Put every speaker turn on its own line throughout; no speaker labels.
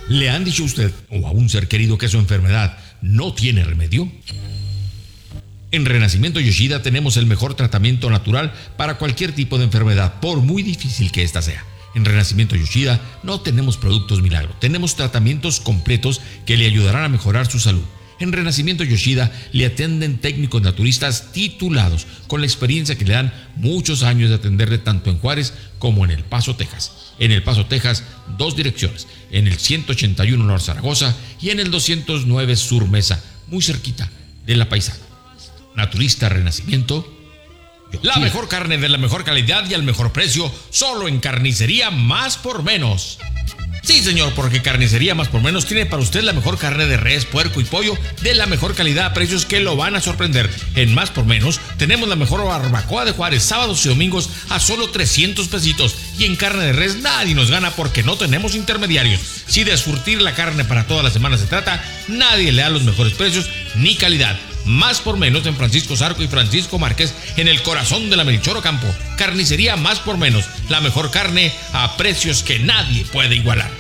¿Le han dicho a usted o a un ser querido que su enfermedad no tiene remedio? En Renacimiento Yoshida tenemos el mejor tratamiento natural para cualquier tipo de enfermedad, por muy difícil que ésta sea. En Renacimiento Yoshida no tenemos productos milagro, tenemos tratamientos completos que le ayudarán a mejorar su salud. En Renacimiento Yoshida le atienden técnicos naturistas titulados con la experiencia que le dan muchos años de atenderle tanto en Juárez como en El Paso, Texas. En El Paso, Texas, 2 direcciones, en el 181 North Zaragoza y en el 209 Sur Mesa, muy cerquita de La Paisana. Naturista Renacimiento Yoshida. La mejor carne de la mejor calidad y al mejor precio, solo en Carnicería Más por Menos. Sí, señor, porque Carnicería Más por Menos tiene para usted la mejor carne de res, puerco y pollo de la mejor calidad a precios que lo van a sorprender. En Más por Menos tenemos la mejor barbacoa de Juárez, sábados y domingos a solo 300 pesitos. Y en carne de res nadie nos gana porque no tenemos intermediarios. Si de surtir la carne para toda la semana se trata, nadie le da los mejores precios ni calidad. Más por Menos en Francisco Zarco y Francisco Márquez, en el corazón de la Melchor Ocampo. Carnicería Más por Menos, la mejor carne a precios que nadie puede igualar.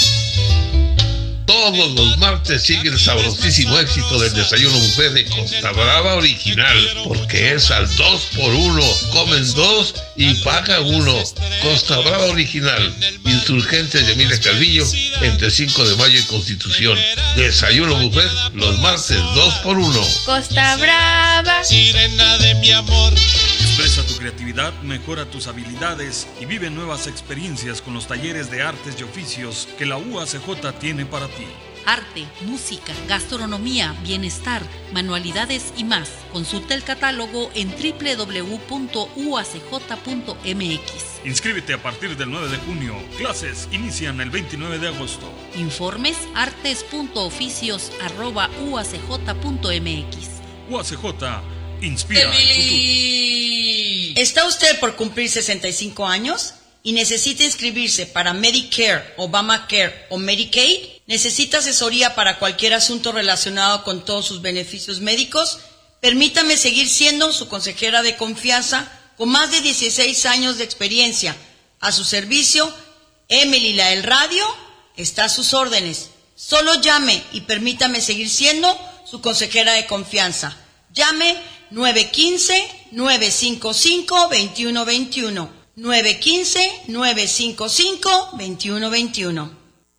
Todos los martes sigue el sabrosísimo éxito del desayuno buffet de Costa Brava Original, porque es al 2x1, comen 2 y paga 1. Costa Brava Original, Insurgentes de Emilia Calvillo, entre 5 de mayo y Constitución. Desayuno buffet los martes 2x1.
Costa Brava,
sirena de mi amor.
Expresa tu creatividad, mejora tus habilidades y vive nuevas experiencias con los talleres de artes y oficios que la UACJ tiene para ti.
Arte, música, gastronomía, bienestar, manualidades y más. Consulta el catálogo en www.uacj.mx.
Inscríbete a partir del 9 de junio. Clases inician el 29 de agosto.
Informes artes.oficios@uacj.mx.
UACJ inspira el futuro.
¿Está usted por cumplir 65 años y necesita inscribirse para Medicare, Obamacare o Medicaid? ¿Necesita asesoría para cualquier asunto relacionado con todos sus beneficios médicos? Permítame seguir siendo su consejera de confianza con más de 16 años de experiencia. A su servicio, Emily la del Radio está a sus órdenes. Solo llame y permítame seguir siendo su consejera de confianza. Llame 915-955-2121. 915-955-2121.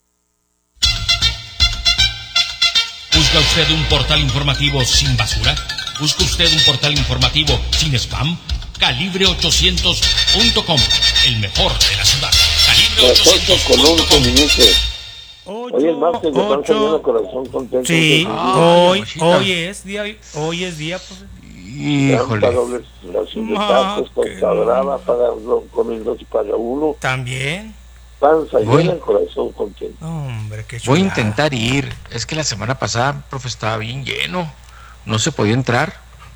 ¿Busca usted un portal informativo sin basura? ¿Busca usted un portal informativo sin spam? Calibre800.com, el mejor de la ciudad. Calibre800.com.
Hoy es martes, de están saliendo corazón contento.
Sí, hoy es día, pues.
Híjole. Para dobles ración de tacos, Costa Brava, para comer 2 y paga 1.
También.
Panza llena, el corazón contento.
Hombre, qué chulada.
Voy a intentar ir. Es que la semana pasada, profe, estaba bien lleno. No se podía entrar.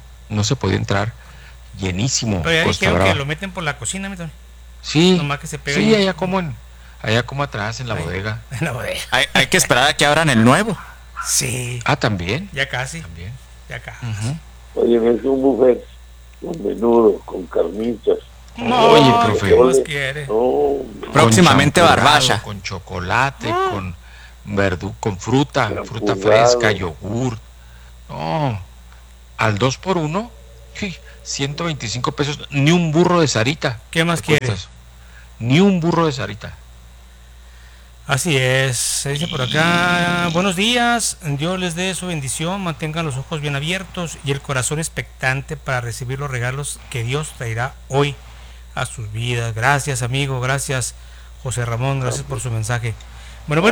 Llenísimo.
Pero ya
Costa
dijeron
Brava.
que lo meten por la cocina, ¿me?
Sí.
Nomás que se peguen.
Sí, allá como atrás, en la bodega.
En la bodega.
Hay que esperar a que abran el nuevo.
Sí.
Ah, ¿también?
Ya casi.
También.
Ya casi.
Oye, es un buffet con menudo, con carnitas.
No,
oye, profe.
¿qué más quiere?
No,
próximamente barbacha.
Con chocolate, con fruta fresca, yogur. No, al 2x1, 125 pesos, ni un burro de Sarita.
¿Qué más quiere?
Ni un burro de Sarita.
Así es, se dice por acá, buenos días, Dios les dé su bendición, mantengan los ojos bien abiertos y el corazón expectante para recibir los regalos que Dios traerá hoy a sus vidas. Gracias, amigo, gracias, José Ramón, gracias por su mensaje. Bueno.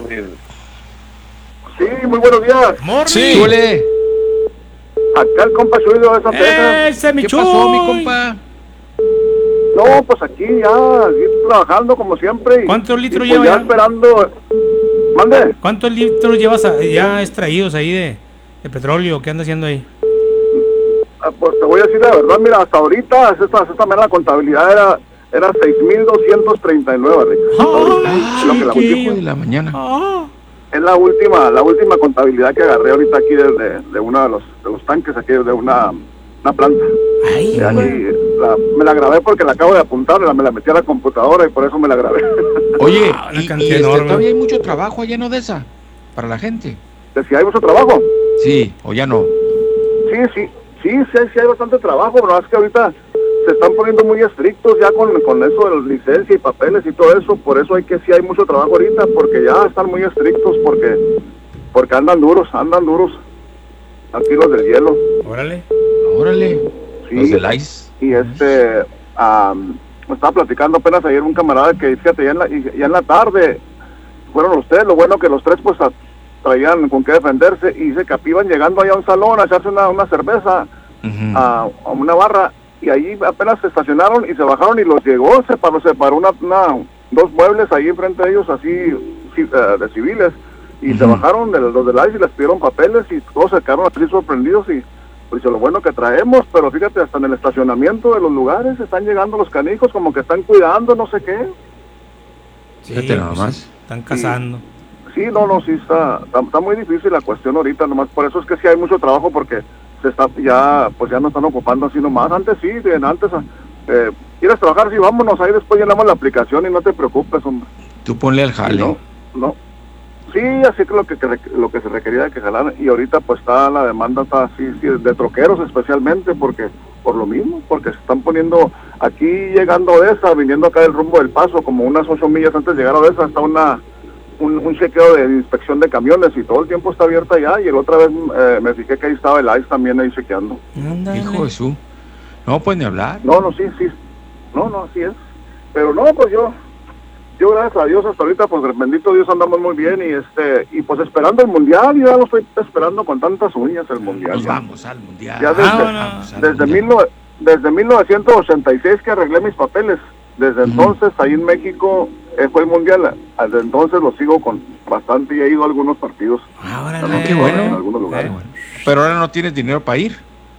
Sí, muy buenos días.
Morning.
Sí, ole.
Acá el compa Chuy de Santa Teresa.
¿Qué
pasó, mi compa?
No, pues aquí trabajando como siempre.
¿Cuántos litros
pues
lleva
ya
ya?
esperando. ¿Mande?
¿Cuántos litros llevas ya extraídos ahí de petróleo? ¿Qué anda haciendo ahí?
Pues te voy a decir la verdad, mira, hasta ahorita esta mera contabilidad era 6,239, Rick.
Lo que la última de la mañana.
Es la última contabilidad que agarré ahorita aquí de uno de los tanques aquí de una una planta.
Ay,
me la grabé porque la acabo de apuntar, me la metí a la computadora y por eso me la grabé.
Oye,
una cantidad enorme.
todavía hay mucho trabajo allá en Odessa para la gente.
¿Si hay mucho trabajo?
Sí, o ya no.
Sí hay bastante trabajo, pero es que ahorita se están poniendo muy estrictos ya con eso de las licencias y papeles y todo eso, por eso sí hay mucho trabajo ahorita, porque ya están muy estrictos, porque andan duros, aquí los del hielo.
Órale.
Sí,
los del ICE.
Y me estaba platicando apenas ayer un camarada que, fíjate, ya en la tarde fueron los tres, lo bueno que los tres pues traían con qué defenderse, y dice que iban llegando allá a un salón a echarse una cerveza, a una barra, y ahí apenas se estacionaron y se bajaron y los llegó, se paró dos muebles ahí enfrente de ellos, así de civiles, y se bajaron los del ICE y les pidieron papeles y todos se quedaron así sorprendidos y pues lo bueno que traemos, pero fíjate, hasta en el estacionamiento de los lugares están llegando los canijos como que están cuidando no sé qué.
Sí, fíjate nada más.
Están cazando.
Sí, sí está muy difícil la cuestión ahorita, nomás por eso es que sí hay mucho trabajo, porque ya no están ocupando así nomás. Antes ¿quieres trabajar? Sí, vámonos, ahí después llenamos la aplicación y no te preocupes, hombre.
Tú ponle al jale.
No. Sí, así que lo que se requería de que jalaran, y ahorita pues la demanda está así, de troqueros especialmente, porque por lo mismo, porque se están poniendo aquí llegando a Odessa, viniendo acá del rumbo del Paso, como unas 8 millas antes de llegar a Odessa, está un chequeo de inspección de camiones y todo el tiempo está abierta ya, y la otra vez me fijé que ahí estaba el ICE también ahí chequeando.
Hijo de su... No, pues ni hablar.
No, sí. No, así es. Pero no, pues yo gracias a Dios hasta ahorita, pues bendito Dios, andamos muy bien, y pues esperando el mundial, yo ya lo estoy esperando con tantas uñas el mundial.
Pues vamos al mundial.
Ya desde 1986 que arreglé mis papeles, desde entonces ahí en México fue el mundial, desde entonces lo sigo con bastante y he ido a algunos partidos.
Qué bueno.
En algunos lugares.
Pero ahora no tienes dinero para ir.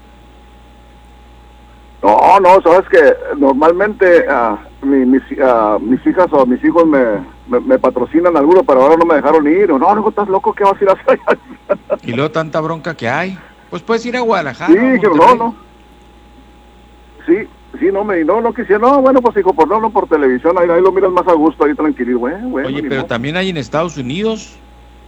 No, sabes que normalmente mis hijas o mis hijos me patrocinan alguno, pero ahora no me dejaron ir. No, estás loco, ¿qué vas a ir a hacer allá?
Y luego tanta bronca que hay. Pues puedes ir a Guadalajara.
Sí, dijeron, no. Sí, no quisiera. No, bueno, pues hijo, por televisión, ahí lo miras más a gusto, ahí tranquilo, güey.
Oye, pero también hay en Estados Unidos.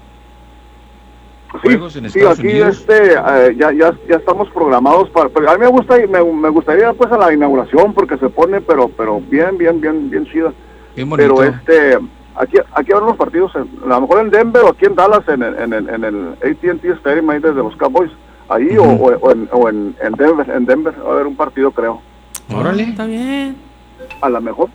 Sí, aquí ya estamos programados pero a mí me gustaría pues a la inauguración, porque se pone pero bien chida.
Bien bonito.
Pero aquí habrá los partidos a lo mejor en Denver o aquí en Dallas en el AT&T Stadium ahí desde los Cowboys ahí, o en Denver va a haber un partido, creo.
Órale,
está bien.
A lo mejor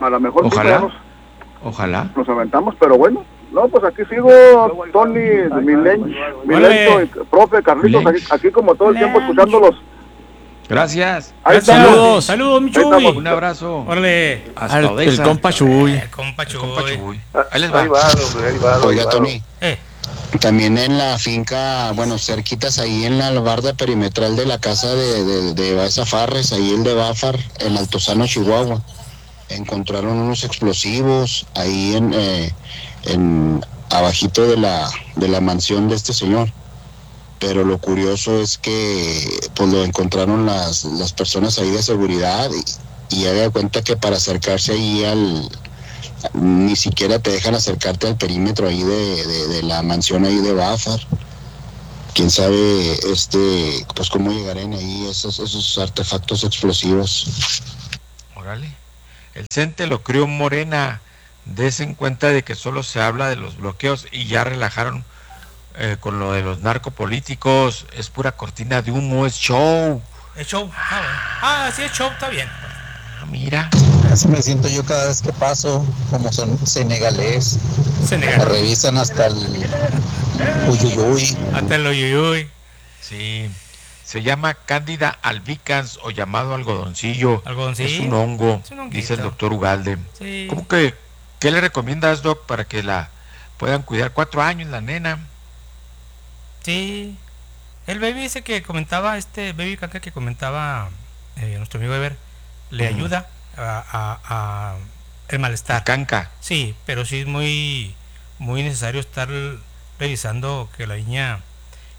ojalá
nos aventamos, pero bueno. No, pues aquí sigo, Tony, Milenio, profe, Carlitos, aquí como todo el tiempo escuchándolos.
Gracias.
Saludos, mi Chuy.
Un abrazo.
Órale.
Hasta Odessa. El compa Chuy.
Ahí les va.
Ahí va.
Oiga, Tony. También en la finca, cerquitas ahí en la barda perimetral de la casa de Baeza Farres, ahí el de Bafar, en Altozano, Chihuahua, encontraron unos explosivos ahí en abajito de la mansión de este señor. Pero lo curioso es que pues lo encontraron las personas ahí de seguridad y ya de cuenta que para acercarse ahí ni siquiera te dejan acercarte al perímetro ahí de la mansión ahí de Bafar. Quién sabe pues cómo llegarán ahí esos artefactos explosivos.
Órale. El CENTE lo crió Morena. Dese en cuenta de que solo se habla de los bloqueos y ya relajaron con lo de los narcopolíticos. Es pura cortina de humo, es show.
Es show. Sí, es show, está bien.
Mira.
Así me siento yo cada vez que paso, como son senegalés. Me revisan hasta el uyuyuy.
Hasta el uyuyuy.
Sí. Se llama Cándida albicans o llamado algodoncillo.
¿Algodoncillo?
Es un hongo, dice el doctor Ugalde.
Sí.
¿Cómo que qué le recomiendas, doc, para que la puedan cuidar? 4 años la nena.
Sí. El baby ese que comentaba, baby caca que comentaba nuestro amigo Eber, le ayuda a el malestar.
Canca.
Sí, pero sí es muy necesario estar revisando que la niña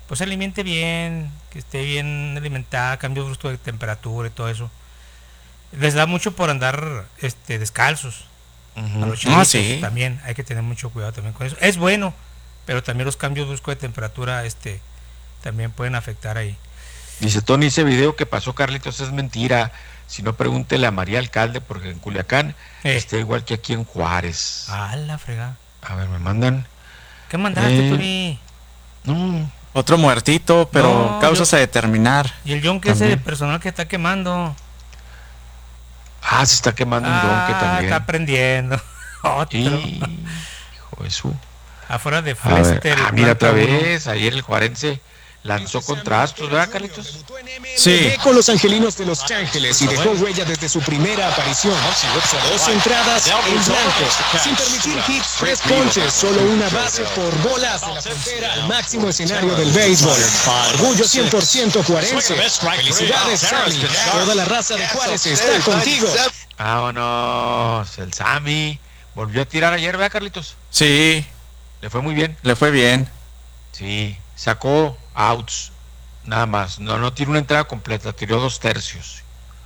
pues se alimente bien, que esté bien alimentada, cambio brusco de temperatura y todo eso. Les da mucho por andar descalzos. A los chiquitos
sí.
También hay que tener mucho cuidado también con eso. Es bueno, pero también los cambios bruscos de temperatura también pueden afectar ahí.
Dice Tony, ese video que pasó Carlitos es mentira. Si no, pregúntele a María Alcalde, porque en Culiacán está igual que aquí en Juárez.
Ah, la fregada.
A ver, me mandan.
¿Qué mandaste, Tony?
No.
Otro muertito, pero causas a determinar.
Y el yonque ese de personal que está quemando.
Ah, se está quemando un yonque también.
Está prendiendo. Otro.
Hijo de su.
Afuera de Flester.
Mira otra vez, ayer el juarense lanzó contra Astros, ¿verdad, Carlitos?
Sí. Con los angelinos de Los Ángeles y dejó huella desde su primera aparición. 2 entradas en blanco, sin permitir hits, 3 ponches, solo una base por bolas de la frontera al máximo escenario del béisbol. Orgullo 100% juarense. Felicidades, Sammy. Toda la raza de Juárez está contigo.
Vámonos, el Sammy. Volvió a tirar ayer, ¿verdad, Carlitos?
Sí.
Le fue muy bien.
Le fue bien.
Sí, sacó outs, nada más. No tiró una entrada completa, tiró 2 tercios.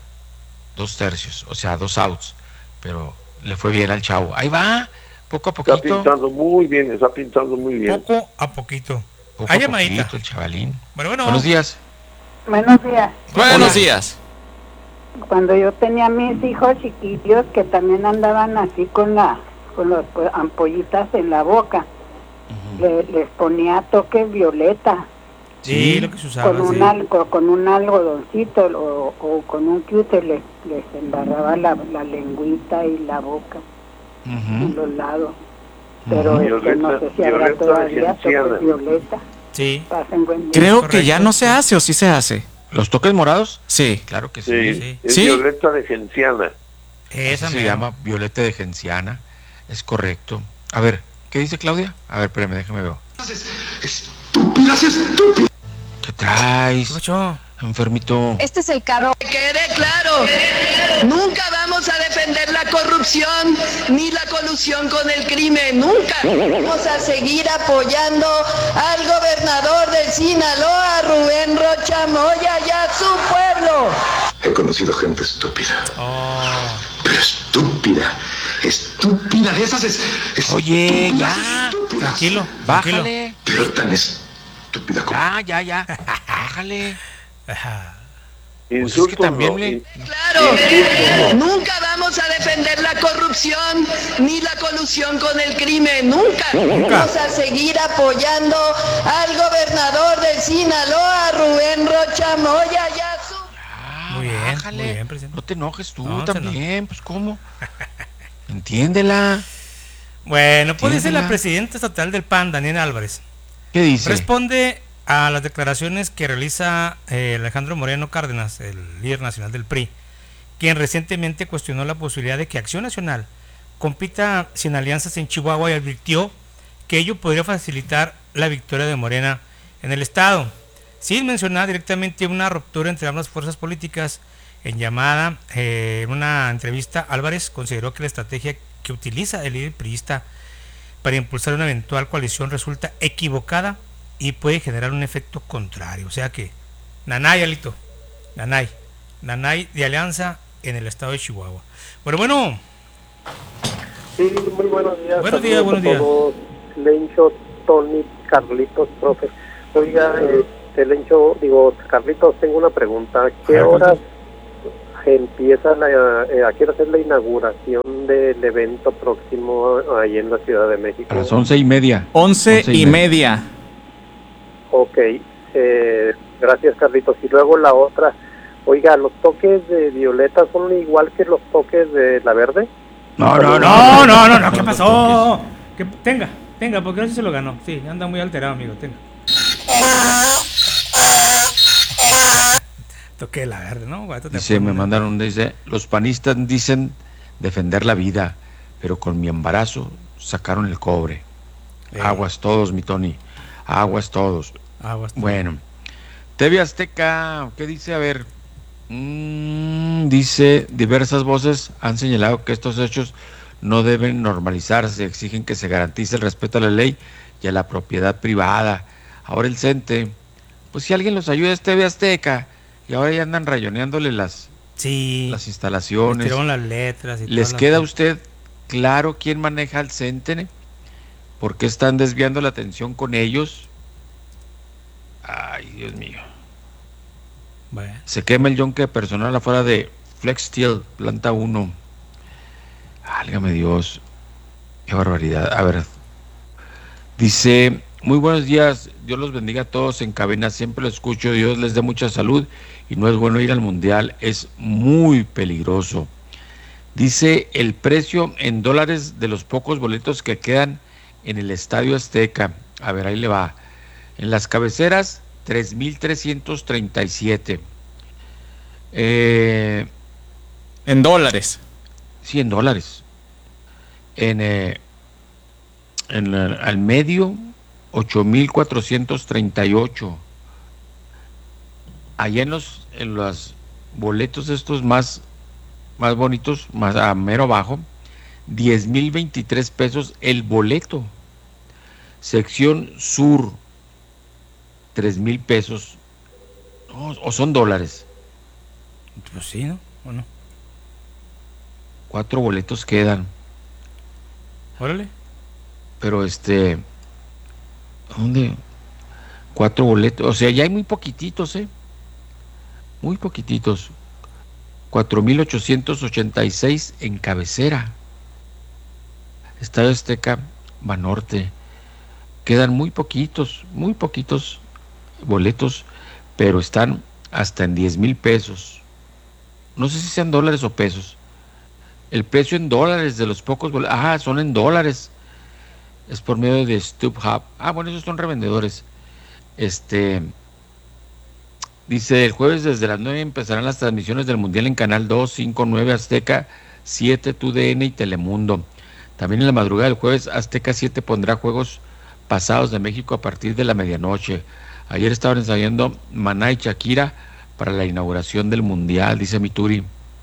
2 tercios, o sea, 2 outs. Pero le fue bien al chavo. Ahí va, poco a poquito.
Está pintando muy bien,
Poco a poquito.
Hay llamadita. El chavalín.
Bueno.
Buenos días.
Buenos días.
Buenos días.
Cuando yo tenía mis hijos chiquillos que también andaban así con las ampollitas en la boca, les ponía toque violeta.
Sí, lo que se usaba.
Con un algodoncito o con un cúter les embarraba la lengüita y la boca en los lados. Pero no sé si habrá todavía toque violeta.
Sí.
Creo que ya no se hace, ¿o sí se hace?
¿Los toques morados?
Sí.
Claro que sí.
Es violeta de genciana.
Esa se llama violeta de genciana. Es correcto. A ver, ¿qué dice Claudia? A ver, espérame, déjame ver.
Estúpidas.
¿Qué traes? Enfermito.
Este es el carro.
Que quede claro, nunca vamos a defender la corrupción ni la colusión con el crimen, nunca. Vamos a seguir apoyando al gobernador del Sinaloa, Rubén Rocha Moya, y a su pueblo.
He conocido gente estúpida. Pero estúpida de esas es
Oye, ya.
Tranquilo,
bájale.
Pero tan estúpida como...
Ya. Bájale.
Insultos,
es que también
Claro, nunca vamos a defender la corrupción ni la colusión con el crimen, nunca. Vamos a seguir apoyando al gobernador del Sinaloa, Rubén Rocha Moya, y a su...
Muy
bájale.
bien, presidente.
No te enojes tú también, pues ¿cómo? Entiéndela.
Bueno, pues dice la presidenta estatal del PAN, Daniela Álvarez.
¿Qué dice?
Responde a las declaraciones que realiza Alejandro Moreno Cárdenas, el líder nacional del PRI, quien recientemente cuestionó la posibilidad de que Acción Nacional compita sin alianzas en Chihuahua y advirtió que ello podría facilitar la victoria de Morena en el estado, sin mencionar directamente una ruptura entre ambas fuerzas políticas. En una entrevista, Álvarez consideró que la estrategia que utiliza el líder priista para impulsar una eventual coalición resulta equivocada y puede generar un efecto contrario. O sea que, nanay, Alito, nanay de alianza en el estado de Chihuahua. Bueno.
Sí, muy buenos días.
Buenos días.
Lencho, Tony, Carlitos, profe. Oiga, Carlitos, tengo una pregunta. ¿Qué horas empieza a qué hora es la inauguración del evento próximo ahí en la Ciudad de México?
A las 11:30.
11:30.
Ok, gracias, Carlitos. Y luego la otra, oiga, ¿los toques de violeta son igual que los toques de la verde?
No, ¿qué pasó? Que tenga, porque no sé si se lo ganó. Sí, anda muy alterado, amigo, tenga. Toque la verde, ¿no?
Dice, me mandaron, dice, los panistas dicen defender la vida, pero con mi embarazo sacaron el cobre. Aguas todos, mi Tony. Aguas todos. Bueno, TV Azteca, ¿qué dice? A ver, dice, diversas voces han señalado que estos hechos no deben normalizarse, exigen que se garantice el respeto a la ley y a la propiedad privada. Ahora el CENTE Pues si alguien los ayuda es TV Azteca, y ahora ya andan rayoneándole las instalaciones.
Les tiraron las letras.
¿Les queda a usted claro quién maneja el CENTE? ¿Por qué están desviando la atención con ellos? Ay, Dios mío.
Bueno.
Se quema el yonque de personal afuera de Flex Steel, planta 1. Válgame Dios. Qué barbaridad. A ver. Dice, muy buenos días. Dios los bendiga a todos en cabina. Siempre lo escucho. Dios les dé mucha salud. Y no es bueno ir al mundial. Es muy peligroso. Dice, el precio en dólares de los pocos boletos que quedan en el Estadio Azteca. A ver, ahí le va. En las cabeceras, 3,337.
En dólares.
Sí, en dólares. Al medio, 8,438. Allá en los boletos estos más bonitos, más a mero abajo, 10,023 pesos el boleto. Sección Sur, 3,000 pesos. No, o son dólares.
Pues sí, ¿no? ¿O no?
4 boletos quedan.
Órale.
Pero ¿dónde? 4 boletos. O sea, ya hay muy poquititos, muy poquititos. 4,886 en cabecera. Estadio Azteca, Banorte. Quedan muy poquitos boletos, pero están hasta en 10,000 pesos. No sé si sean dólares o pesos. El precio en dólares de los pocos boletos. Son en dólares. Es por medio de StubHub. Bueno, esos son revendedores. Dice, el jueves desde las 9 empezarán las transmisiones del Mundial en Canal 2, 5, 9, Azteca 7, TUDN y Telemundo. También en la madrugada del jueves, Azteca 7 pondrá juegos pasados de México a partir de la medianoche. Ayer estaban ensayando Maná y Shakira para la inauguración del Mundial, dice Mituri.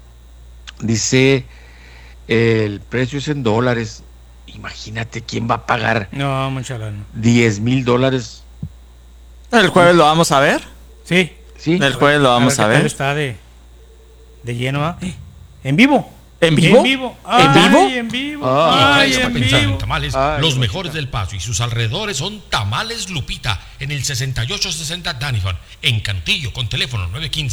Dice, el precio es en dólares. Imagínate quién va a pagar.
No, mucha lana.
$10,000.
¿El jueves lo vamos a ver?
Sí.
El jueves lo vamos a ver.
Está de lleno, en vivo.
¿En vivo?
¿En vivo?
En vivo. Tamales, los mejores del Paso y sus alrededores son Tamales Lupita en el 6860 Daniford, en Cantillo, con teléfono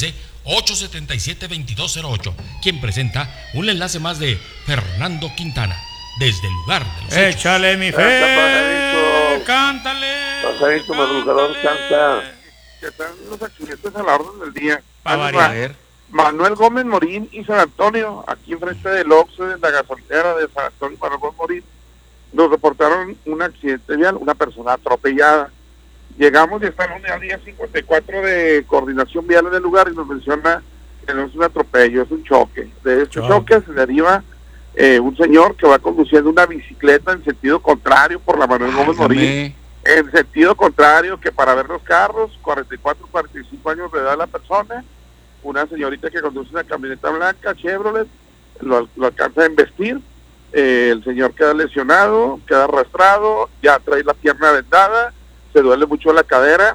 915-877-2208. Quien presenta un enlace más de Fernando Quintana, desde el lugar de los hechos.
Échale mi fe, cántale.
Pasadito madrugador, canta. Que están los accidentes a la orden del día. Manuel Gómez Morín y San Antonio, aquí enfrente del Oxxo de la gasolinera de San Antonio, Manuel Gómez Morín, nos reportaron un accidente vial, una persona atropellada. Llegamos y está en la unidad 1054 de coordinación vial en el lugar y nos menciona que no es un atropello, es un choque. De este choque se deriva un señor que va conduciendo una bicicleta en sentido contrario por la Manuel Gómez Morín. En sentido contrario que para ver los carros, 44, 45 años de edad la persona, una señorita que conduce una camioneta blanca, Chevrolet, lo alcanza a embestir, el señor queda lesionado, queda arrastrado, ya trae la pierna vendada, se duele mucho la cadera,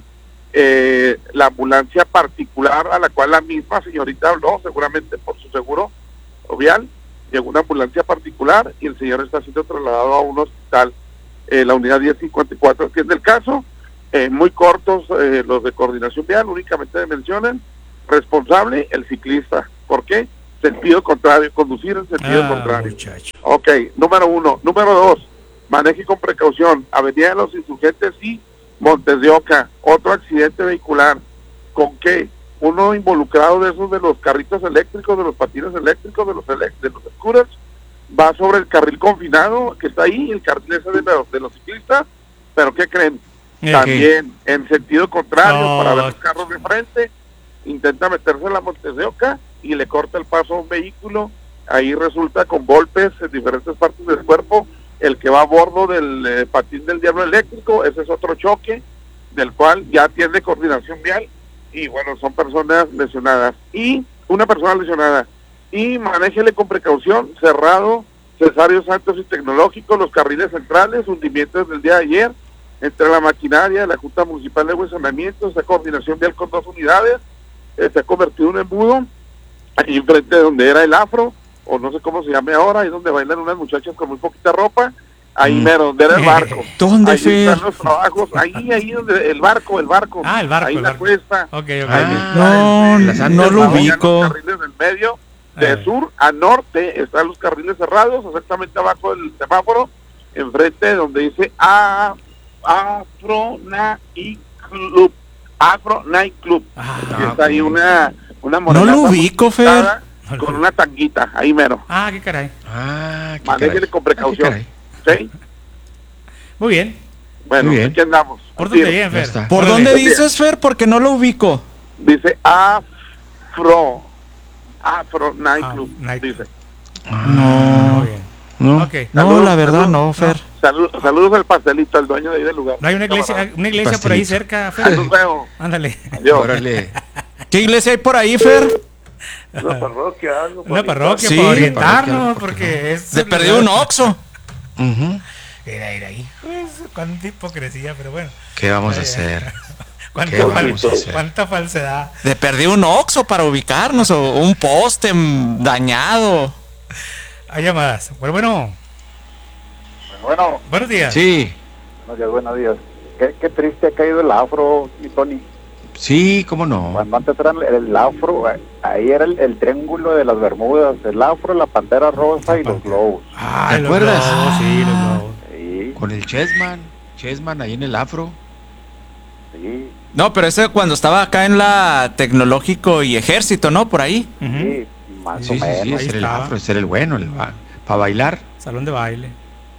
la ambulancia particular a la cual la misma señorita habló, seguramente por su seguro vial, llegó una ambulancia particular y el señor está siendo trasladado a un hospital. La unidad 1054 atiende el caso, muy cortos los de coordinación vial, únicamente mencionan responsable el ciclista. ¿Por qué? Sentido contrario, conducir en sentido contrario.
Muchacho.
Ok, número 1. Número 2, maneje con precaución, Avenida de los Insurgentes y Montes de Oca, otro accidente vehicular. ¿Con qué? Uno involucrado de esos de los carritos eléctricos, de los patines eléctricos, de los scooters, va sobre el carril confinado que está ahí, el carril ese de los ciclistas, pero ¿qué creen? También en sentido contrario, para ver los carros de frente, intenta meterse en la Montes de Oca y le corta el paso a un vehículo, ahí resulta con golpes en diferentes partes del cuerpo, el que va a bordo del patín del diablo eléctrico, ese es otro choque, del cual ya tiene coordinación vial, y bueno, son personas lesionadas, y una persona lesionada, y manéjele con precaución, cerrado, Cesario Santos y Tecnológico, los carriles centrales, hundimientos del día de ayer, entre la maquinaria de la Junta Municipal de Buen Saneamiento. Esta coordinación vial con 2 unidades se ha convertido en un embudo ahí enfrente de donde era el Afro, o no sé cómo se llame ahora, ahí donde bailan unas muchachas con muy poquita ropa, ahí mero, donde era el barco.
¿Dónde,
ahí
Fer?
están los trabajos, ahí donde el barco.
Ah, el barco.
Ahí la cuesta.
Okay.
No
lo ubico.
Los carriles del medio, de sur a norte, están los carriles cerrados, exactamente abajo del semáforo, enfrente donde dice Afro Night Club. Está ahí una morena.
No lo ubico, Fer.
Con una tanguita, ahí mero.
Ah, qué caray.
Manéjele con precaución. ¿Sí?
Muy bien.
Bueno, aquí andamos.
Pórtate bien, Fer.
¿Por dónde dices, Fer? Porque no lo ubico.
Dice Afro Night Club. Dice.
No.
Muy bien.
No,
okay.
No, la verdad no, Fer.
Saludos al pastelito, al dueño de ahí del lugar.
No hay una iglesia por ahí cerca, Fer.
Nos vemos.
Ándale.
Órale.
¿Qué iglesia hay por ahí, Fer?
Una parroquia, algo.
Una parroquia
Sí,
para orientarnos,
parroquia,
porque es...
Se perdió un Oxxo.
Era ahí. Pues, cuánta hipocresía, pero bueno.
¿Qué vamos a hacer?
Cuánta falsedad.
Se perdió un Oxxo para ubicarnos, o un poste dañado.
Hay llamadas. Bueno. Buenos días.
Sí.
Buenos días. Qué triste ha caído el Afro, mi Tony.
Sí, cómo no.
Cuando antes era el Afro, ahí era el triángulo de las Bermudas, el Afro, la Pantera Rosa y los Globos.
¿Te acuerdas?
Sí, los Globos.
Sí.
Con el Chessman ahí en el Afro.
Sí.
No, pero ese cuando estaba acá en la Tecnológico y Ejército, ¿no? Por ahí.
Sí, más o menos.
Sí, ese era el Afro, ese era el bueno, para bailar.
Salón de baile.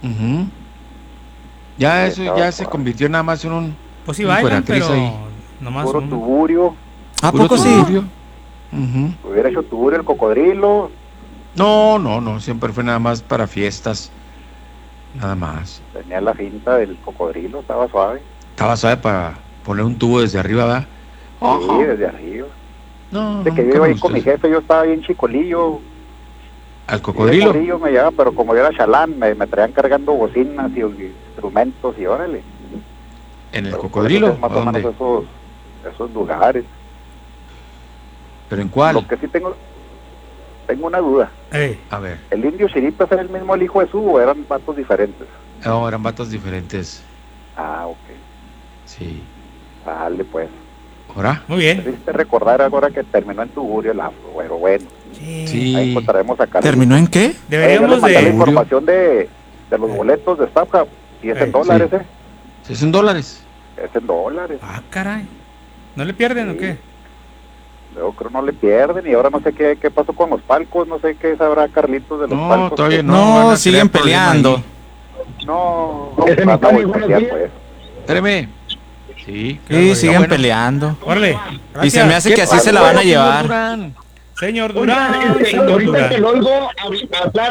Ya eso ya se convirtió nada más en un...
Pues sí bailan, pero...
ahí.
Nomás
puro tuburio.
¿A poco sí?
Hubiera hecho tuburio el cocodrilo.
No, siempre fue nada más para fiestas. Nada más.
Tenía la finta del cocodrilo, estaba suave.
Estaba suave para poner un tubo desde arriba, ¿verdad?
Sí, desde arriba.
No,
de que yo iba ahí con mi jefe, yo estaba bien chicolillo.
¿Al cocodrilo?
El cocodrilo me llevaba, pero como yo era chalán, me traían cargando bocinas y instrumentos y órale.
¿En el
pero
cocodrilo?
Más o menos esos lugares.
¿Pero en cuál?
Lo que sí tengo una duda.
A ver.
¿El indio Chiripas era el mismo el hijo de Jesús o eran vatos diferentes?
No, eran vatos diferentes.
Ah, ok.
Sí.
Dale, pues.
¿Ahora?
Muy bien.
Debiste recordar ahora que terminó en Tuburio el Afro, bueno.
Sí.
Ahí encontraremos acá.
¿Terminó en qué?
Deberíamos
de... la información de los boletos de StubHub. Y es en dólares,
Sí, es en dólares.
Es en dólares.
Ah, caray. ¿No le pierden o qué?
Yo creo no le pierden y ahora no sé qué pasó con los palcos, no sé qué sabrá Carlitos de los palcos.
Todavía
no, siguen peleando.
No,
Espérame. Sí,
siguen peleando.
Órale.
Y se me hace que así se la van a llevar.
Señor Durán.
Ahorita que lo oigo hablar.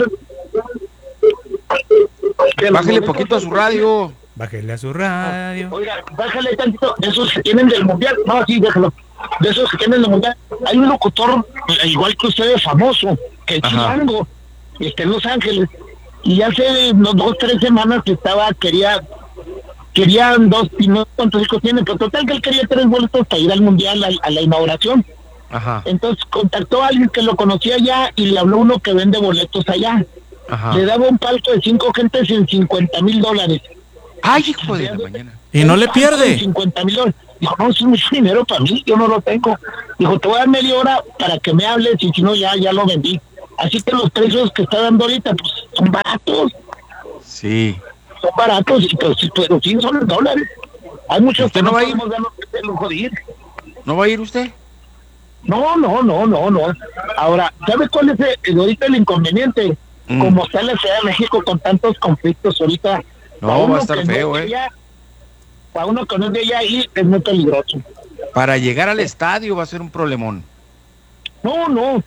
Bájale poquito a su radio.
Bájale a su radio.
Oiga, bájale tantito. De esos que tienen del mundial. No, sí, déjalo. De esos que tienen del mundial. Hay un locutor, igual que ustedes, famoso, que es chilango, está en Los Ángeles. Y hace unos 2-3 semanas que querían dos, y no sé cuántos hijos tienen, pero total que él quería 3 boletos para ir al mundial, a la inauguración. Entonces contactó a alguien que lo conocía allá y le habló uno que vende boletos allá. Le daba un palco de 5 gentes en $50,000.
¡Ay, hijo de la mañana!
¿Y no le pierde?
$50,000. Dijo, no, eso es mucho dinero para mí, yo no lo tengo. Dijo, te voy a dar media hora para que me hables y si no, ya lo vendí. Así que los precios que está dando ahorita, pues, son baratos.
Sí.
Son baratos, pero sí son en dólares. Hay muchos que
no va a ir. ¿No va a ir usted?
No. Ahora, ¿sabe cuál es ahorita el inconveniente? Como está la Ciudad de México con tantos conflictos ahorita.
No, va a estar feo,
Para uno que no es de allá ahí es muy peligroso.
Para llegar al estadio va a ser un problemón.
No,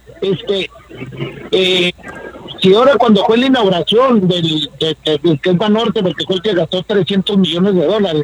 si ahora cuando fue la inauguración del que es Banorte, porque fue el que gastó $300 millones,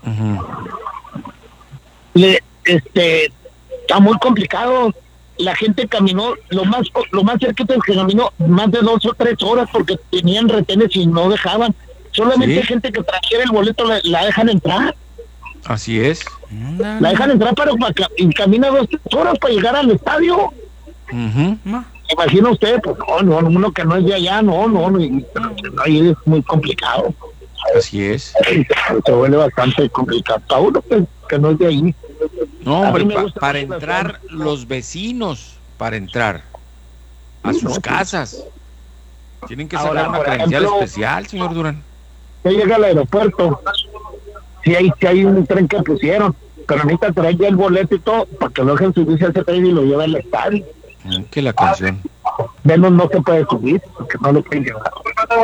está muy complicado. La gente caminó lo más cerquita que caminó más de 2 o 3 horas porque tenían retenes y no dejaban. Solamente hay gente que transfiere el boleto, la dejan entrar.
Así es.
La dejan entrar, pero y camina 2 horas para llegar al estadio. Imagina usted, pues no, uno que no es de allá, no, ahí es muy complicado.
Así es.
Se vuelve bastante complicado. Para uno que no es de ahí.
No, hombre, para entrar los vecinos, para entrar a sus casas, tienen que sacar una credencial especial, señor Durán.
Ya llega al aeropuerto, si hay un tren que pusieron, pero necesita traer ya el boleto y todo, para que lo dejen subirse a ese tren y lo lleven al estadio.
Que la canción.
Menos no se puede subir, porque no lo pueden llevar.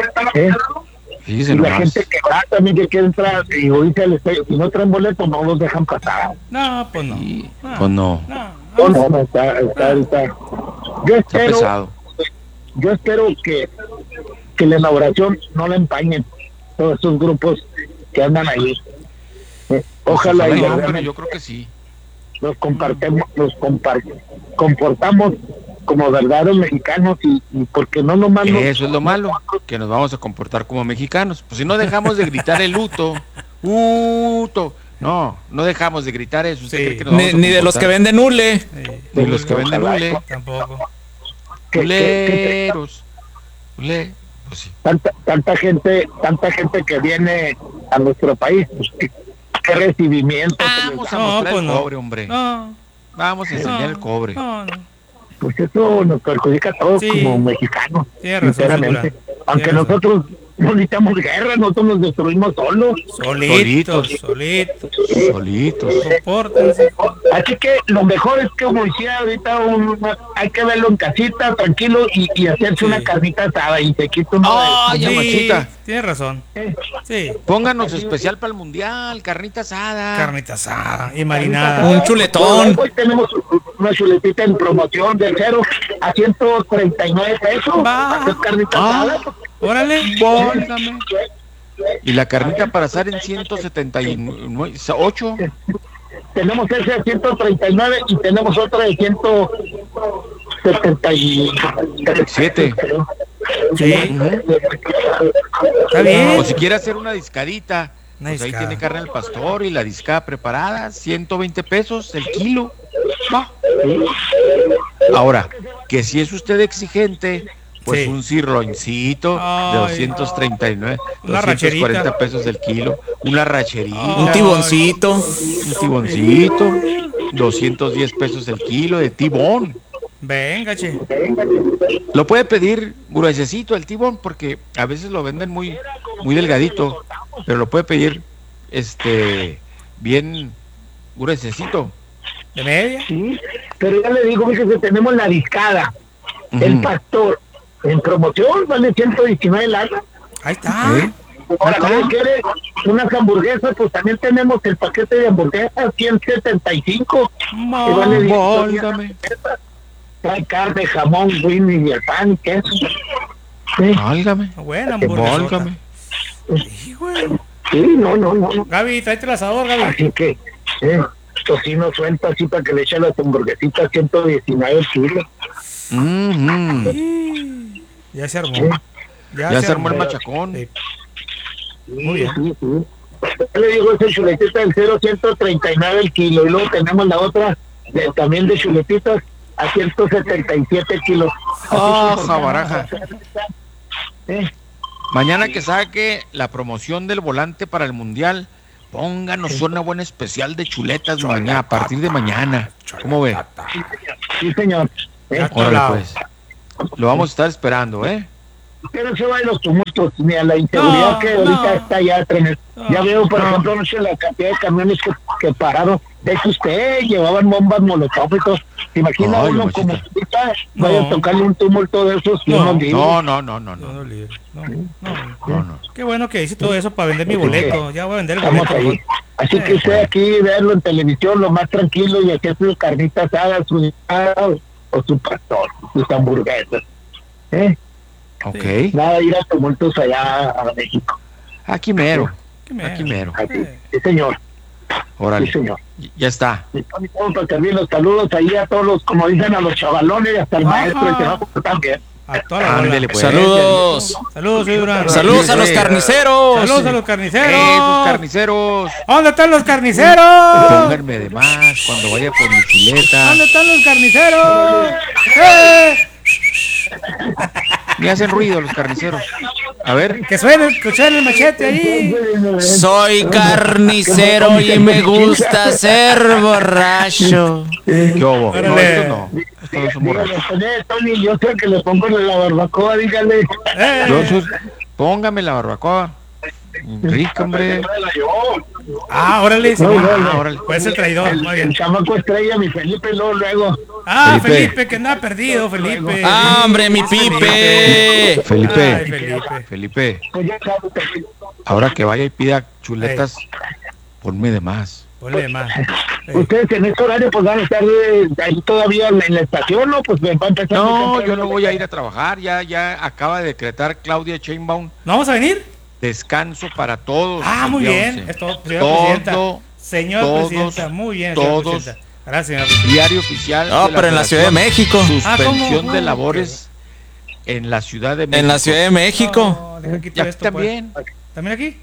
Y la gente que va también que quiere entrar y oírse al estadio, si no traen boleto no los dejan pasar.
No, pues no.
Pues no.
No, está. Yo espero que la inauguración no la empañen todos esos grupos que andan ahí. Ojalá
yo creo que sí.
Nos comportamos como verdaderos mexicanos y porque no nomás
eso es lo malo, que nos vamos a comportar como mexicanos. Pues si no dejamos de gritar el luto, no dejamos de gritar eso. ¿Usted cree que nos vamos a
ni de los que venden hule.
Ni los que venden hule.
Tampoco.
Huleros. Pues sí.
Tanta gente que viene a nuestro país, pues, qué recibimiento.
Vamos a mostrar el cobre, hombre. Vamos a enseñar el cobre.
Pues eso nos perjudica a todos como mexicanos, sinceramente. Aunque nosotros no necesitamos guerra, nosotros nos destruimos solos.
Solitos.
Sopórtense. Así que lo mejor es que, como decía ahorita, hay que verlo en casita, tranquilo, y hacerse una carnita asada y se quita
machita.
Tienes razón. Sí.
Pónganos especial para el mundial, carnita asada
y marinada.
Un chuletón.
Hoy tenemos una chuletita en promoción de 0 a 139 pesos. Carnita asada.
Órale.
Y la carnita para asar en 178.
Tenemos ese de 139 y tenemos otra de 177.
Sí.
Está bien.
O si quiere hacer una discadita, pues ahí tiene carne al pastor y la discada preparada, 120 pesos el kilo. Ahora, que si es usted exigente, pues un sirloincito de 239, 240 pesos el kilo, una racherita,
un tiboncito,
210 pesos el kilo de tibón.
Venga, che.
Lo puede pedir gruesecito el tibón, porque a veces lo venden muy delgadito, pero lo puede pedir bien gruesecito.
¿De media?
Sí, pero ya le digo que tenemos la discada, el pastor, en promoción vale 119 latas.
Ahí está.
Ahora, si quiere unas hamburguesas, pues también tenemos el paquete de hamburguesas, 175.
Válgame.
Trae carne, jamón, wing y el pan, queso.
Válgame.
Buena hamburguesa.
Sí, no.
Gaby, tráete el asador, Gaby.
Así que, tocino suelto así para que le eche las hamburguesitas, 119 kilos.
Ya se armó.
Ya se armó el machacón.
Muy bien. Sí. Yo le digo ese chuletita del 139 el kilo, y luego tenemos la otra también de chuletitas a 177 kilos.
Jabaraja. Mañana que saque la promoción del volante para el mundial, pónganos una buena especial de chuletas mañana, a partir de mañana. ¿Cómo ve?
Sí, señor.
Órale, pues. Lo vamos a estar esperando,
Que no se vayan los tumultos ni a la inseguridad que ahorita está ya tremendo. Ya veo, por ejemplo, no sé la cantidad de camiones que pararon. De que usted llevaban bombas molotov y todo. ¿Se imagina uno como ahorita vaya a tocarle un tumulto de esos?
No.
Qué bueno que hice todo eso para vender mi boleto. Ya voy a vender el boleto.
Así que usted aquí verlo en televisión lo más tranquilo y hacer sus carnitas asadas, o su pastor, sus hamburguesas.
Ok.
Nada, ir a tumultos allá a México.
Aquí mero.
Sí, señor.
Órale.
Sí, señor.
Ya está.
Para servir los saludos ahí a todos los, como dicen, a los chavalones y hasta el maestro, que vamos también.
A toda la bola.
Pues. Saludos.
Saludos, Durán.
Saludos a los carniceros.
Saludos a los carniceros.
Los carniceros.
¿Dónde están los carniceros?
Pónganme de más cuando vaya por mi chuleta.
¿Dónde están los carniceros?
Me hacen ruido los carniceros. A ver.
Que suene, escuchar el machete ahí.
Soy carnicero y me gusta ser borracho.
¿Qué hubo? No, esto no. Esto no es un borracho.
Tony, yo sé que le pongo la barbacoa, dígale.
Póngame la barbacoa. Rico, hombre.
Órale.
Órale.
Pues el traidor. Muy bien.
El chamaco estrella, mi Felipe, luego.
Felipe, que andaba perdido, Felipe.
Hombre, mi Pipe.
Felipe. Ahora que vaya y pida chuletas, ponme de más.
Ponle de más.
Ustedes en este horario pues van a estar ahí todavía en la estación, ¿no? Pues va a empezar.
No, yo no voy a ir a trabajar. Ya acaba de decretar Claudia Sheinbaum.
¿No vamos a venir?
Descanso para todos.
Muy bien. Señor Presidenta, muy bien.
Todos.
Gracias.
Diario oficial.
No, pero en la Ciudad de México.
Suspensión de labores en la Ciudad de México.
En la Ciudad de México.
Y aquí también.
¿También aquí?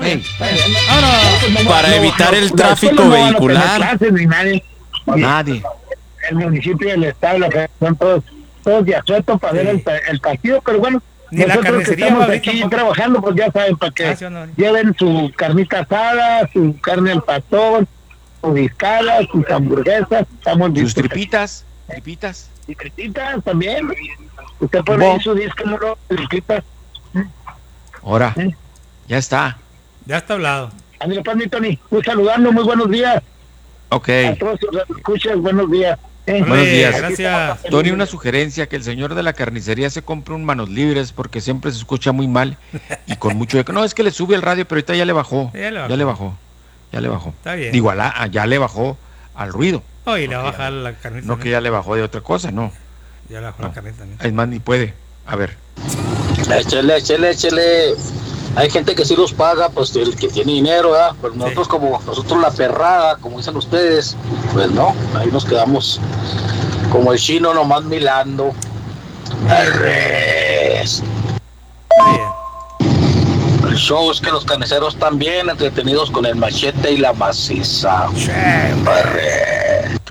Para evitar el tráfico vehicular.
Nadie.
El municipio y el estado son todos de asueto para ver el partido, pero bueno.
Ni la carnicería
estamos aquí trabajando, pues ya saben, para que lleven su carnita asada, su carne al pastor, sus discadas, sus hamburguesas,
sus tripitas.
Y tripitas también. Usted pone ahí su disco, ¿no? Tripitas.
Ahora, ya está.
Ya está hablado.
Andrés, mi Tony, muy saludando, muy buenos días.
Ok.
A todos sus escuchas, buenos días.
Buenos días.
Gracias.
Tony, una sugerencia, que el señor de la carnicería se compre un manos libres porque siempre se escucha muy mal y con mucho eco. No, es que le sube el radio, pero ahorita ya le bajó. Ya le bajó.
Está bien.
Digo, ya le bajó al ruido.
Y le va a bajar la carnita.
No, que ya le bajó de otra cosa, no.
Ya le bajó la carnita también.
Es más, ni puede. A ver.
Échele. Hay gente que sí los paga, pues el que tiene dinero, ¿verdad? Pues nosotros nosotros la perrada, como dicen ustedes, pues no, ahí nos quedamos como el chino nomás milando. El show es que los carniceros están bien entretenidos con el machete y la maciza.
¿Qué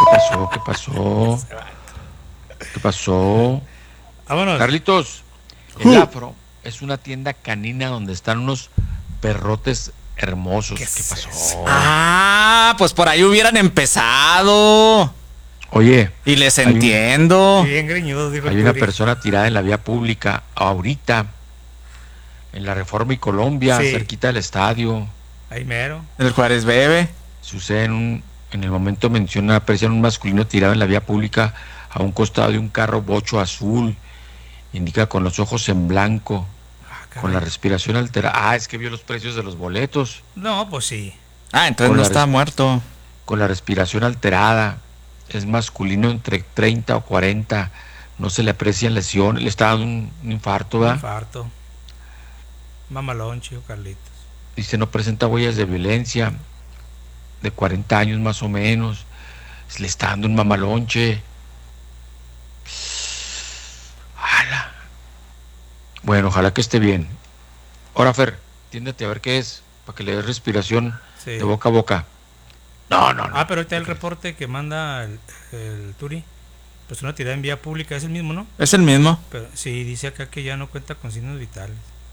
pasó?
Vámonos.
Carlitos, el Afro es una tienda canina donde están unos perrotes hermosos. ¿Qué pasó?
Pues por ahí hubieran empezado.
Oye.
Y les entiendo.
Bien greñudo, dijo.
Hay una persona tirada en la vía pública ahorita, en la Reforma y Colombia, cerquita del estadio.
Ahí mero.
El Juárez Bebe.
Sucede en el momento aprecian un masculino tirado en la vía pública a un costado de un carro bocho azul. Indica con los ojos en blanco, con la respiración alterada. Es que vio los precios de los boletos.
No, pues sí.
Entonces no está muerto.
Con la respiración alterada. Es masculino entre 30 o 40. No se le aprecian lesiones. Le está dando un infarto, ¿verdad?
Infarto. Mamalón, chico Carlitos.
Dice, no presenta huellas de violencia. De 40 años más o menos. Le está dando un mamalonche. Bueno, ojalá que esté bien. Ahora, Fer, tiéndete a ver qué es, para que le des respiración de boca a boca. No.
Pero ahorita el reporte que manda el Turi, pues una tirada en vía pública, es el mismo, ¿no?
Es el mismo.
Pero sí, dice acá que ya no cuenta con signos vitales.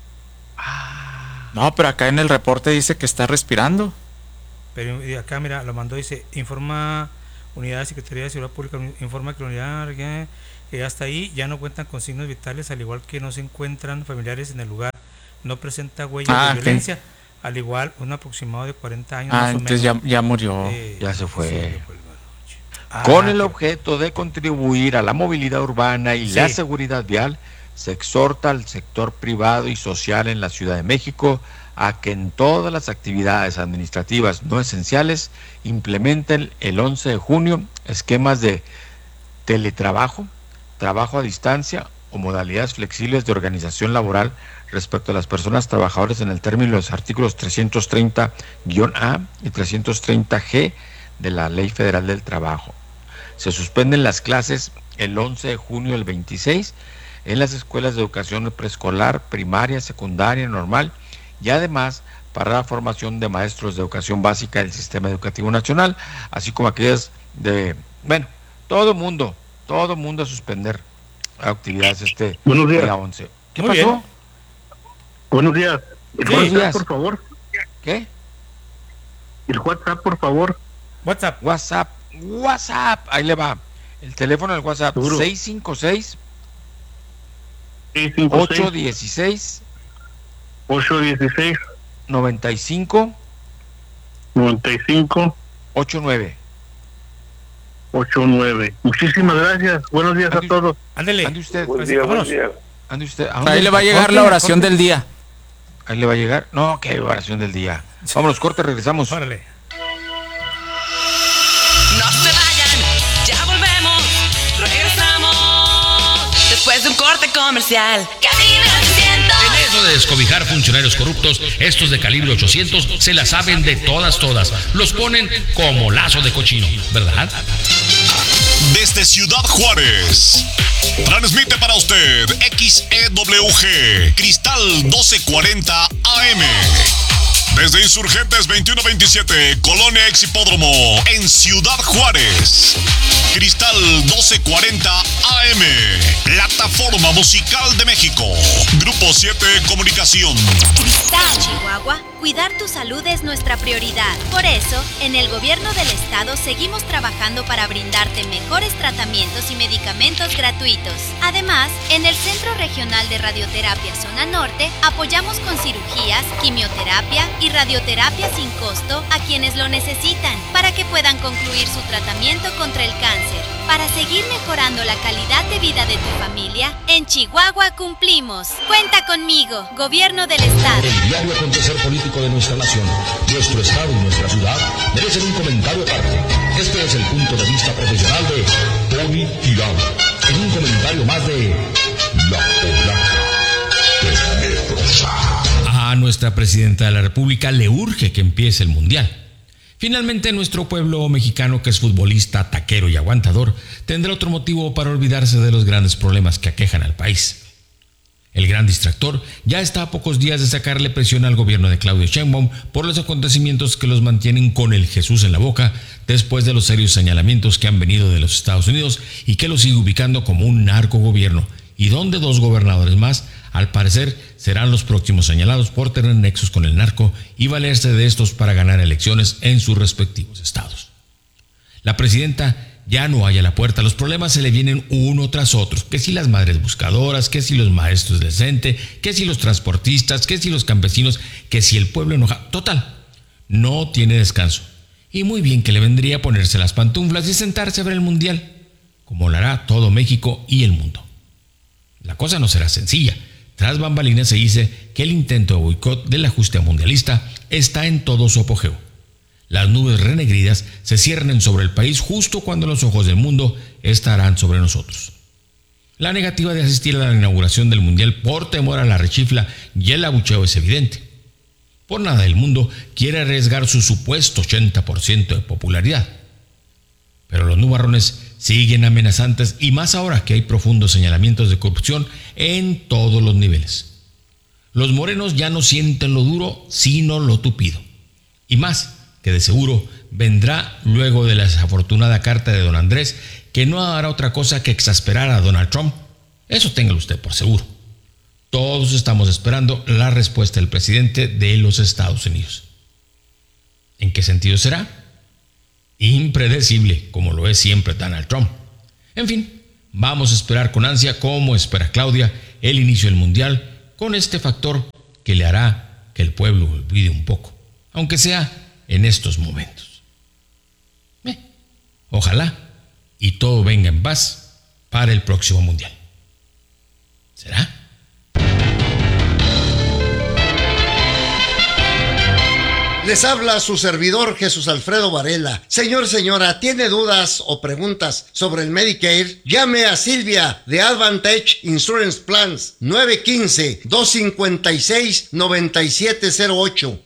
No, pero acá en el reporte dice que está respirando.
Pero acá, mira, lo mandó, dice, informa Unidad de Secretaría de Seguridad Pública, informa que la unidad que ya está ahí, ya no cuentan con signos vitales, al igual que no se encuentran familiares en el lugar, no presenta huellas de violencia, al igual un aproximado de 40 años más o menos.
Entonces ya murió.
Ya se fue. Con el objeto de contribuir a la movilidad urbana y la seguridad vial, se exhorta al sector privado y social en la Ciudad de México a que en todas las actividades administrativas no esenciales implementen el 11 de junio esquemas de teletrabajo, trabajo a distancia o modalidades flexibles de organización laboral respecto a las personas trabajadoras en el término de los artículos 330-A y 330G de la Ley Federal del Trabajo. Se suspenden las clases el 11 de junio del 26 en las escuelas de educación preescolar, primaria, secundaria, normal y además para la formación de maestros de educación básica del Sistema Educativo Nacional, así como aquellas de, todo mundo a suspender actividades
Buenos días.
día 11. ¿Qué
Muy
pasó?
bien. Buenos días.
Buenos días.
Por favor.
¿Qué?
El WhatsApp, por favor.
WhatsApp. Ahí le va. El teléfono del WhatsApp, 656 816 95 89.
Muchísimas gracias. Buenos días a todos.
Ándele.
Ande usted.
Buen día.
Ande usted.
Ahí le va a llegar la oración del día.
Ahí le va a llegar. No, qué oración del día. Vámonos, corte, regresamos.
Órale.
No se vayan, ya volvemos. Regresamos después de un corte comercial. Cadena 800.
En eso de descobijar funcionarios corruptos, estos de calibre 800 se la saben de todas. Los ponen como lazo de cochino, ¿verdad?
Desde Ciudad Juárez, transmite para usted XEWG Cristal 1240 AM. Desde Insurgentes 2127, Colonia Ex Hipódromo, en Ciudad Juárez. Cristal 1240 AM, Plataforma Musical de México. Grupo 7 Comunicación.
En Chihuahua, cuidar tu salud es nuestra prioridad. Por eso, en el gobierno del estado seguimos trabajando para brindarte mejores tratamientos y medicamentos gratuitos. Además, en el Centro Regional de Radioterapia Zona Norte, apoyamos con cirugías, quimioterapia y radioterapia sin costo a quienes lo necesitan, para que puedan concluir su tratamiento contra el cáncer. Para seguir mejorando la calidad de vida de tu familia, en Chihuahua cumplimos. Cuenta conmigo, Gobierno del Estado.
El diario acontecer político de nuestra nación, nuestro estado y nuestra ciudad merecen un comentario aparte. Este es el punto de vista profesional de Tony Tirado, en un comentario más de La Polaca Tenebrosa.
A nuestra presidenta de la República le urge que empiece el Mundial. Finalmente, nuestro pueblo mexicano, que es futbolista, taquero y aguantador, tendrá otro motivo para olvidarse de los grandes problemas que aquejan al país. El gran distractor ya está a pocos días de sacarle presión al gobierno de Claudia Sheinbaum por los acontecimientos que los mantienen con el Jesús en la boca después de los serios señalamientos que han venido de los Estados Unidos y que lo sigue ubicando como un narcogobierno, y donde 2 gobernadores más, al parecer, serán los próximos señalados por tener nexos con el narco y valerse de estos para ganar elecciones en sus respectivos estados. La presidenta ya no halla la puerta, los problemas se le vienen uno tras otro, que si las madres buscadoras, que si los maestros del CENTE, que si los transportistas, que si los campesinos, que si el pueblo enojado. Total, no tiene descanso. Y muy bien que le vendría a ponerse las pantuflas y sentarse a ver el Mundial, como lo hará todo México y el mundo. La cosa no será sencilla. Tras bambalinas se dice que el intento de boicot de la justicia mundialista está en todo su apogeo. Las nubes renegridas se ciernen sobre el país justo cuando los ojos del mundo estarán sobre nosotros. La negativa de asistir a la inauguración del Mundial por temor a la rechifla y el abucheo es evidente. Por nada del mundo quiere arriesgar su supuesto 80% de popularidad. Pero los nubarrones siguen amenazantes, y más ahora que hay profundos señalamientos de corrupción en todos los niveles. Los morenos ya no sienten lo duro, sino lo tupido. Y más, que de seguro vendrá luego de la desafortunada carta de don Andrés, que no hará otra cosa que exasperar a Donald Trump. Eso téngalo usted por seguro. Todos estamos esperando la respuesta del presidente de los Estados Unidos. ¿En qué sentido será? Impredecible, como lo es siempre Donald Trump. En fin, vamos a esperar con ansia, como espera Claudia, el inicio del Mundial, con este factor que le hará que el pueblo olvide un poco, aunque sea en estos momentos. Ojalá y todo venga en paz para el próximo Mundial. ¿Será?
Les habla su servidor Jesús Alfredo Varela. Señor, señora, ¿tiene dudas o preguntas sobre el Medicare? Llame a Silvia de Advantage Insurance Plans 915-256-9708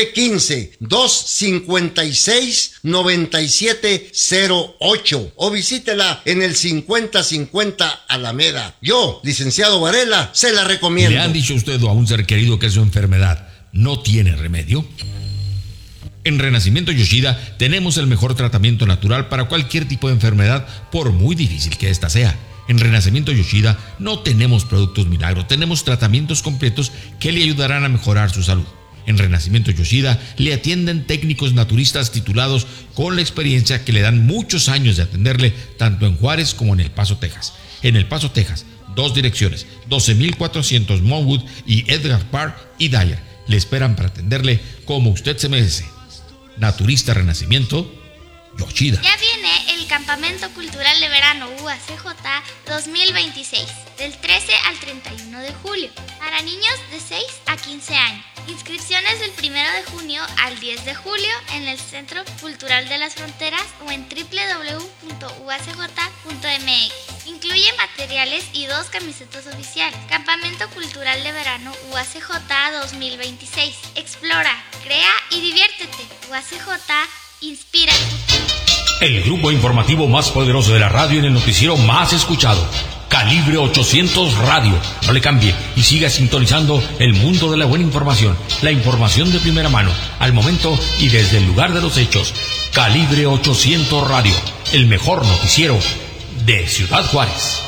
915-256-9708 o visítela en el 5050 Alameda. Yo, licenciado Varela, se la recomiendo.
¿Le han dicho a usted o a un ser querido que su enfermedad no tiene remedio? En Renacimiento Yoshida tenemos el mejor tratamiento natural para cualquier tipo de enfermedad, por muy difícil que ésta sea. En Renacimiento Yoshida no tenemos productos milagro, tenemos tratamientos completos que le ayudarán a mejorar su salud. En Renacimiento Yoshida le atienden técnicos naturistas titulados con la experiencia que le dan muchos años de atenderle tanto en Juárez como en El Paso, Texas. En El Paso, Texas, 2 direcciones, 12400 Monwood y Edgar Park y Dyer. Le esperan para atenderle como usted se merece. Naturista Renacimiento Yoshida.
Ya viene el Campamento Cultural de Verano UACJ 2026, del 13 al 31 de julio, para niños de 6 a 15 años. Inscripciones del 1 de junio al 10 de julio en el Centro Cultural de las Fronteras o en www.uacj.mx. Incluye materiales y 2 camisetas oficiales. Campamento Cultural de Verano UACJ 2026. Explora, crea y diviértete. UACJ inspira el futuro.
El grupo informativo más poderoso de la radio en el noticiero más escuchado. Calibre 800 Radio. No le cambie y siga sintonizando el mundo de la buena información. La información de primera mano, al momento y desde el lugar de los hechos. Calibre 800 Radio. El mejor noticiero de Ciudad Juárez.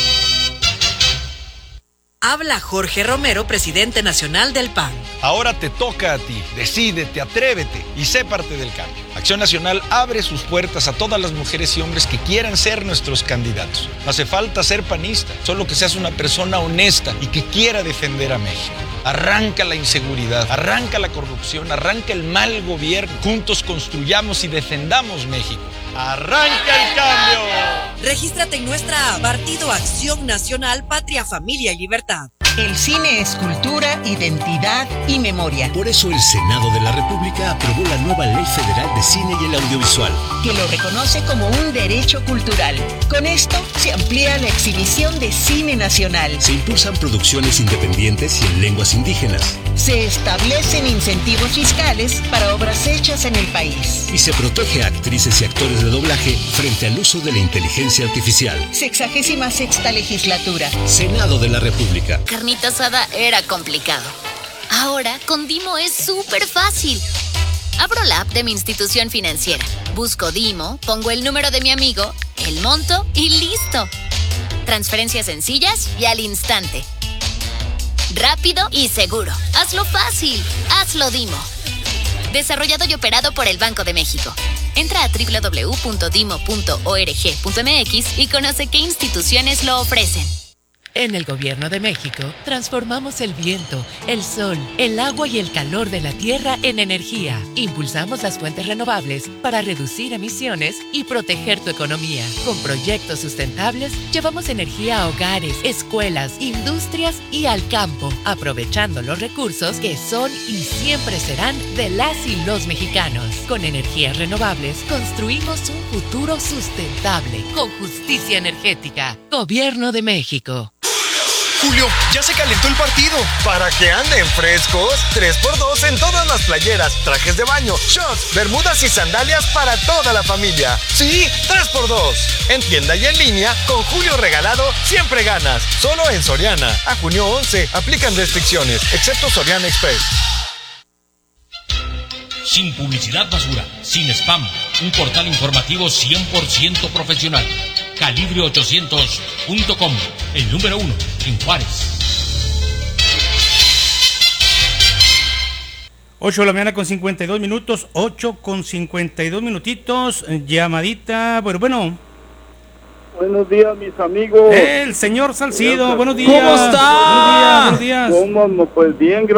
Habla Jorge Romero, presidente nacional del PAN.
Ahora te toca a ti. Decídete, atrévete y sé parte del cambio. Acción Nacional abre sus puertas a todas las mujeres y hombres que quieran ser nuestros candidatos. No hace falta ser panista, solo que seas una persona honesta y que quiera defender a México. Arranca la inseguridad, arranca la corrupción, arranca el mal gobierno. Juntos construyamos y defendamos México. ¡Arranca el cambio!
Regístrate en nuestra app Partido Acción Nacional, Patria, Familia y Libertad.
El cine es cultura, identidad y memoria.
Por eso el Senado de la República aprobó la nueva Ley Federal de Cine y el Audiovisual,
que lo reconoce como un derecho cultural. Con esto se amplía la exhibición de cine nacional.
Se impulsan producciones independientes y en lenguas indígenas.
Se establecen incentivos fiscales para obras hechas en el país.
Y se protege a actrices y actores de doblaje frente al uso de la inteligencia artificial.
66ª legislatura.
Senado de la República.
Carnita asada era complicado. Ahora con Dimo es súper fácil. Abro la app de mi institución financiera, busco Dimo, pongo el número de mi amigo, el monto y listo. Transferencias sencillas y al instante. Rápido y seguro. Hazlo fácil. Hazlo Dimo. Desarrollado y operado por el Banco de México. Entra a www.dimo.org.mx y conoce qué instituciones lo ofrecen.
En el Gobierno de México, transformamos el viento, el sol, el agua y el calor de la tierra en energía. Impulsamos las fuentes renovables para reducir emisiones y proteger tu economía. Con proyectos sustentables, llevamos energía a hogares, escuelas, industrias y al campo, aprovechando los recursos que son y siempre serán de las y los mexicanos. Con energías renovables, construimos un futuro sustentable, con justicia energética. Gobierno de México.
Julio, ya se calentó el partido. Para que anden frescos, 3x2 en todas las playeras, trajes de baño, shorts, bermudas y sandalias para toda la familia. Sí, 3x2. En tienda y en línea, con Julio regalado, siempre ganas. Solo en Soriana. A junio 11, aplican restricciones, excepto Soriana Express.
Sin publicidad basura, sin spam, un portal informativo 100% profesional. Calibre800.com, el número 1 en Juárez.
8 de la mañana con 52 minutos, 8 con 52 minutitos, llamadita, bueno.
Buenos días, mis amigos.
El señor Salcido, buenos días.
¿Cómo está?
Buenos días.
¿Cómo? Pues bien, gracias.